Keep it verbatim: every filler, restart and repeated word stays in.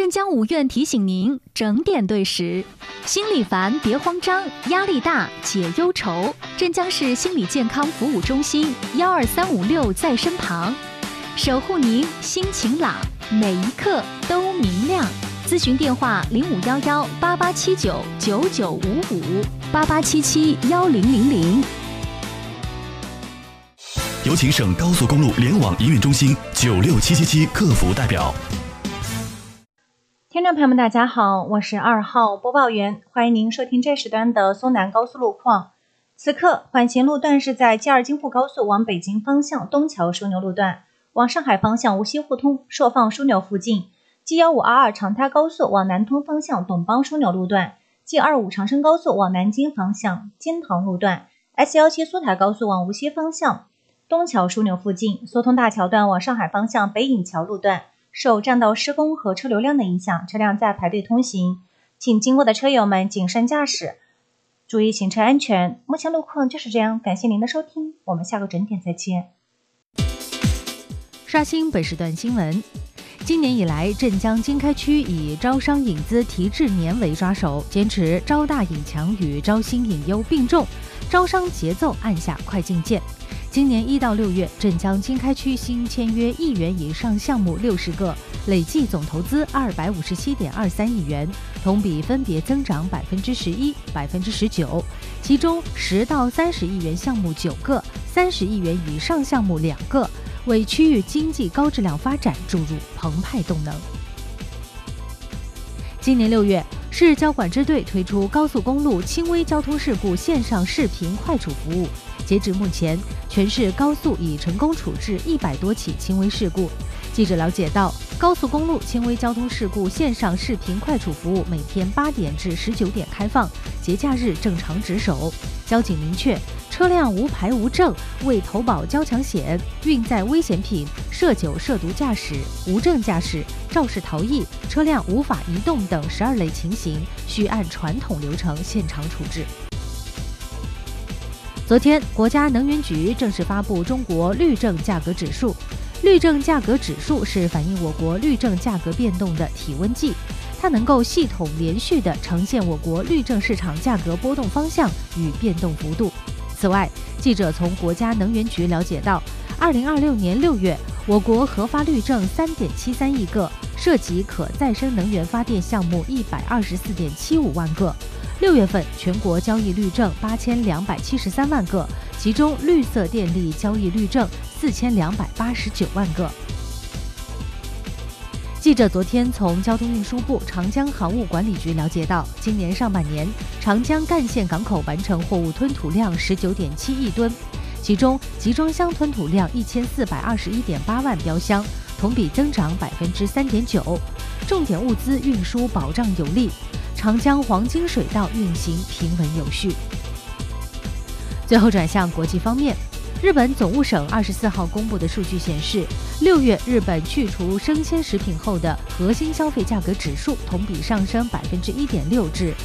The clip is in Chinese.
镇江五院提醒您整点对时，心里烦别慌张，压力大解忧愁。镇江市心理健康服务中心幺二三五六在身旁，守护您心晴朗，每一刻都明亮。咨询电话零五幺幺八八七九九九五五八八七七幺零零零。 有请省高速公路联网营运中心九六七七七客服代表。 听众朋友们大家好，我是二号播报员，欢迎您收听这时段的松南高速路况。此刻缓行路段是在 G 二 京沪高速往北京方向东桥枢纽路段，往上海方向无锡互通朔放枢纽附近， G 一五 R 二 长滩高速往南通方向董邦枢纽路段， G 二五 长深高速往南京方向金塘路段， S 一七 苏台高速往无锡方向东桥枢纽附近，缩通大桥段往上海方向北引桥路段，受占道施工和车流量的影响，车辆在排队通行，请经过的车友们谨慎驾驶，注意行车安全。目前路况就是这样，感谢您的收听，我们下个整点再见。 刷新本时段新闻。今年以来，镇江经开区以招商引资提质年为抓手，坚持招大引强与招新引优并重，招商节奏按下快进键。今年一到六月，镇江经开区新签约亿元以上项目六十个，累计总投资二百五十七点二三亿元，同比分别增长百分之十一、百分之十九。其中十到三十亿元项目九个，三十亿元以上项目两个，为区域经济高质量发展注入澎湃动能。今年六月，市交管支队推出高速公路轻微交通事故线上视频快处服务。截至目前，全市高速已成功处置一百多起轻微事故。记者了解到，高速公路轻微交通事故线上视频快处服务每天八点至十九点开放，节假日正常值守。交警明确，车辆无牌无证、未投保交强险、运载危险品、涉酒涉毒驾驶、无证驾驶、肇事逃逸、车辆无法移动等十二类情形，需按传统流程现场处置。昨天，国家能源局正式发布中国绿证价格指数。绿证价格指数是反映我国绿证价格变动的体温计，它能够系统连续地呈现我国绿证市场价格波动方向与变动幅度。此外，记者从国家能源局了解到，二零二六年六月，我国核发绿证三点七三亿个，涉及可再生能源发电项目一百二十四点七五万个。六月份全国交易绿证八千两百七十三万个，其中绿色电力交易绿证四千两百八十九万个。记者昨天从交通运输部长江航务管理局了解到，今年上半年长江干线港口完成货物吞吐量十九点七亿吨，其中集装箱吞吐量一千四百二十一点八万标箱，同比增长百分之三点九，重点物资运输保障有力。长江黄金水道运行平稳有序。最后转向国际方面，日本总务省二十四号公布的数据显示，六月日本去除生鲜食品后的核心消费价格指数同比上升百分之一点六至